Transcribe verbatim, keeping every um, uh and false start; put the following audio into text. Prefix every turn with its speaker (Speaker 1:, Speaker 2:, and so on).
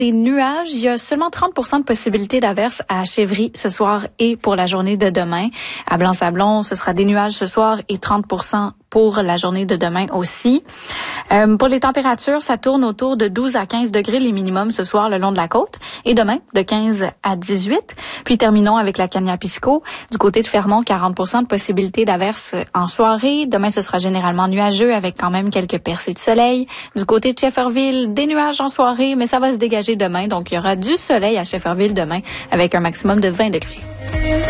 Speaker 1: Des nuages, il y a seulement trente pour cent de possibilité d'averse à Chevry ce soir et pour la journée de demain. À Blanc-Sablon, ce sera des nuages ce soir et trente pour cent pour la journée de demain aussi. Euh, pour les températures, ça tourne autour de douze à quinze degrés les minimums ce soir le long de la côte et demain de quinze à dix-huit. Puis terminons avec la Cagnapisco. Du côté de Fermont, quarante pour cent de possibilité d'averse en soirée. Demain, ce sera généralement nuageux avec quand même quelques percées de soleil. Du côté de Shefferville, des nuages en soirée, mais ça va se dégager demain. Donc, il y aura du soleil à Shefferville demain avec un maximum de vingt degrés.